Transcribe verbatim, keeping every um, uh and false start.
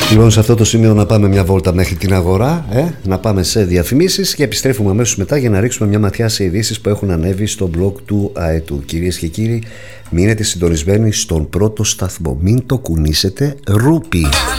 Λοιπόν, σε αυτό το σημείο να πάμε μια βόλτα μέχρι την αγορά, ε? να πάμε σε διαφημίσεις και επιστρέφουμε αμέσως μετά για να ρίξουμε μια ματιά σε ειδήσεις που έχουν ανέβει στο blog του ΑΕΤΟΥ. Κυρίες και κύριοι, μείνετε συντονισμένοι στον πρώτο σταθμό. Μην το κουνήσετε, ρούπι.